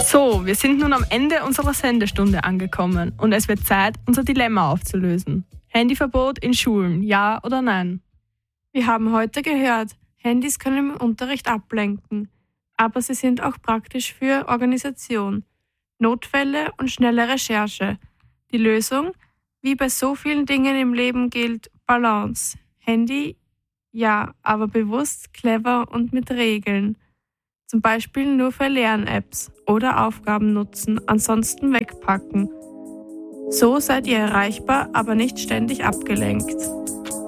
So, wir sind nun am Ende unserer Sendestunde angekommen und es wird Zeit, unser Dilemma aufzulösen. Handyverbot in Schulen, ja oder nein? Wir haben heute gehört, Handys können im Unterricht ablenken, aber sie sind auch praktisch für Organisation, Notfälle und schnelle Recherche. Die Lösung, wie bei so vielen Dingen im Leben gilt, Balance. Handy, ja, aber bewusst, clever und mit Regeln. Zum Beispiel nur für Lern-Apps oder Aufgaben nutzen, ansonsten wegpacken. So seid ihr erreichbar, aber nicht ständig abgelenkt.